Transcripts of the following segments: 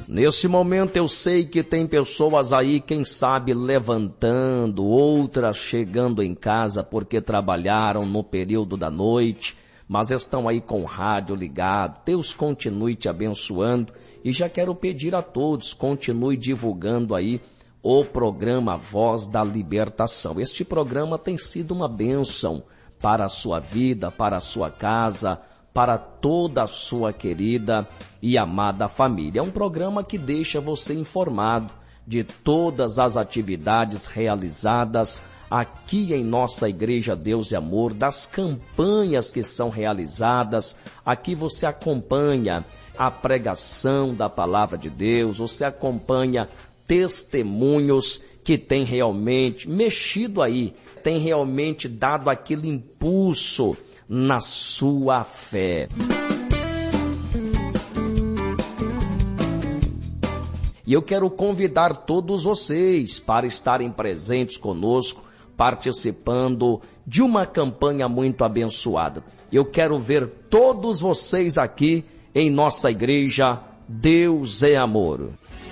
Nesse momento eu sei que tem pessoas aí, quem sabe, levantando, outras chegando em casa porque trabalharam no período da noite, mas estão aí com o rádio ligado. Deus continue te abençoando e já quero pedir a todos, continue divulgando aí o programa Voz da Libertação. Este programa tem sido uma bênção para a sua vida, para a sua casa, para toda a sua querida e amada família. É um programa que deixa você informado de todas as atividades realizadas aqui em nossa Igreja Deus e Amor, das campanhas que são realizadas. Aqui você acompanha a pregação da Palavra de Deus, você acompanha testemunhos que tem realmente mexido aí, tem realmente dado aquele impulso na sua fé. E eu quero convidar todos vocês para estarem presentes conosco, participando de uma campanha muito abençoada. Eu quero ver todos vocês aqui em nossa igreja Deus é Amor.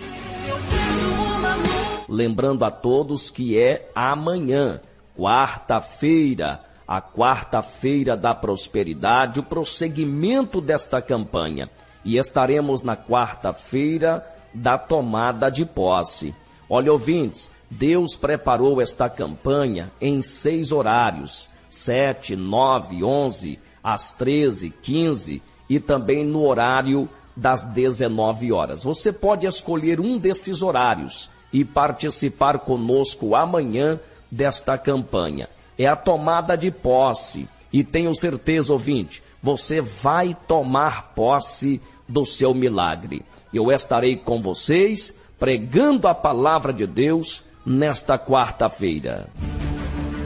Lembrando a todos que é amanhã, quarta-feira, a quarta-feira da prosperidade, o prosseguimento desta campanha. E estaremos na quarta-feira da tomada de posse. Olha, ouvintes, Deus preparou esta campanha em 6 horários, 7, 9, 11, às 13, 15 e também no horário das 19 horas. Você pode escolher um desses horários e participar conosco amanhã desta campanha. É a tomada de posse e tenho certeza, ouvinte, você vai tomar posse do seu milagre. Eu estarei com vocês pregando a palavra de Deus nesta quarta-feira.